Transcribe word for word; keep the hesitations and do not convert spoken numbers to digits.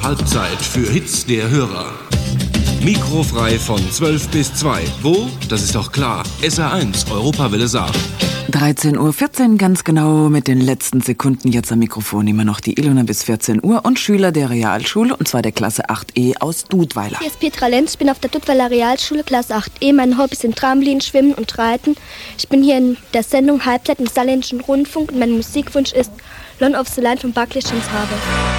Halbzeit für Hits der Hörer. Mikrofrei von zwölf bis zwei. Wo? Das ist doch klar. S R eins, Europawelle Saar. dreizehn Uhr vierzehn ganz genau mit den letzten Sekunden. Jetzt am Mikrofon immer noch die Ilona bis vierzehn Uhr und Schüler der Realschule, und zwar der Klasse acht E aus Dudweiler. Hier ist Petra Lenz, ich bin auf der Dudweiler Realschule, Klasse acht E. Meine Hobbys sind Trampolin, Schwimmen und Reiten. Ich bin hier in der Sendung Halbzeit im Saarländischen Rundfunk und mein Musikwunsch ist Lone of the Line von Barclay James Harvey.